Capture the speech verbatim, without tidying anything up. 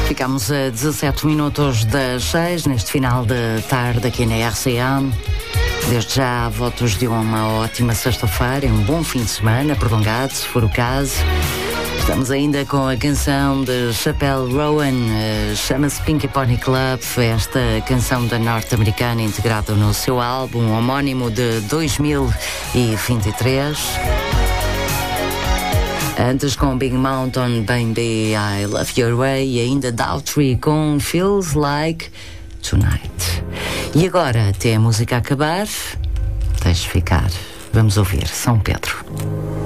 Ficamos a dezassete minutos das seis, neste final de tarde aqui na R C A. Desde já, votos de uma ótima sexta-feira e um bom fim de semana, prolongado, se for o caso. Estamos ainda com a canção de Chappelle Roan, uh, chama-se Pinky Pony Club, esta canção da norte-americana integrada no seu álbum homónimo de dois mil e vinte e três. Antes com Big Mountain, Baby, I Love Your Way, e ainda Daughtry com Feels Like Tonight. E agora, até a música acabar, deixe ficar. Vamos ouvir São Pedro.